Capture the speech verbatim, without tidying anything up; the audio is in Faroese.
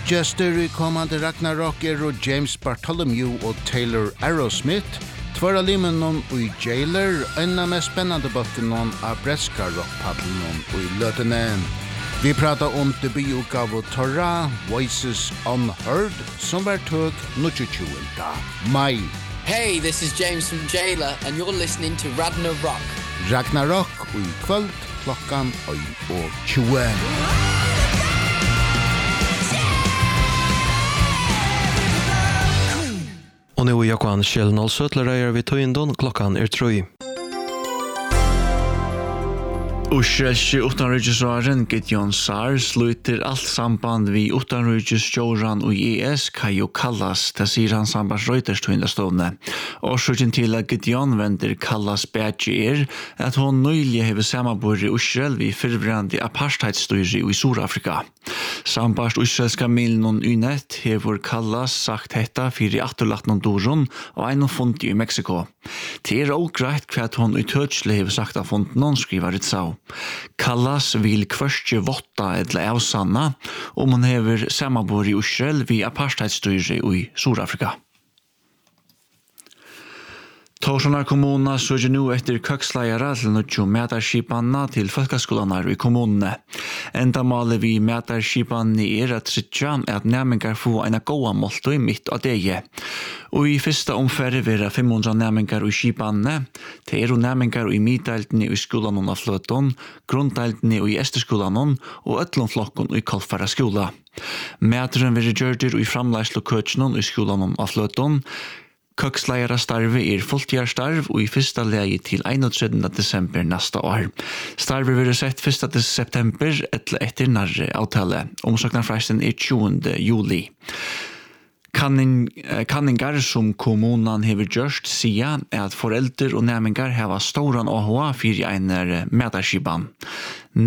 Gäster i kommande Ragnarok er og James Bartholomew og Taylor Aerosmith, tvara limmen og i Jailer, en av mest spennende bøkken av breska rockpadlen og i løtene. Vi pratar om debututgave Torra, Voices Unheard, som var tøk tjuende mai. Hey, this is James from Jailer, and you're listening to Ragnarok. Ragnarok og i kvöld klokkan og tjue. Og nå er Jakob Kjell Nålsøtler er vi tøyendon klokkan er trøy. Ushelski utanriksråden Gideon Sar sluter alt samband vi utanriksstjóran og E S Kajo Kallas, det sier han samband Reuters tøyndastående. Årsøkjen til at Gideon vender Kallas badge er at hun nøylig hever samarbeid i Israel vi fyrvrande apartheidstyre i Sur-Afrika. Samband israelska milnon unet hever Kallas sagt hetta fyrir atterlattnon doron og einon fundi i Mexico. Det er også greit hva hun utødselig hever sagt av funden noen skriver et sau. Kallas vil kvørstje votta eller avsanna om hun hever samarbeid i Israel vi apartheidstyre i Sur-Afrika. Torsonar kommuna søger nu etter køksleiere til nødjo medarskipanna til folkeskolanar i kommunene. Enda maler vi medarskipanna er at sittja at nærmengar få eina goa målto i midt av dege. Og i fyrsta omfære vera fem hundre nærmengar i skipanne, det er jo nærmengar i middeltene i skolanon av fløton, grunndeltene i esterskolanon og øtlonflokkon i kolfara skola. Medren vera gjørdir i framleislo køtjenon i skolanon av fløton. Køksleiere starve er fulltidsstarv og i første leie til einogtredje desember neste år. Starve vil sett første september etter etter nærre avtale. Omsøknarfresten er tjuende juli. Kanning, kanningar som kommunen hever gjørst sier er at foreldre og nærmengar hever ståran A H A for en medarskipan.